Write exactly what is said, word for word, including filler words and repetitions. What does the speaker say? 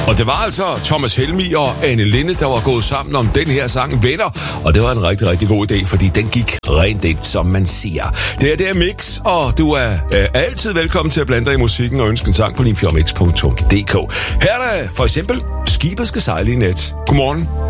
Og det var altså Thomas Helmig og Anne Linde, der var gået sammen om den her sang Venner. Og det var en rigtig, rigtig god idé, fordi den gik rent ind, som man siger. Det her, det er Mix, og du er øh, altid velkommen til at blande dig i musikken og ønske en sang på limfjordmix punktum d k. Her er der for eksempel Skibet skal sejle i nat. Godmorgen.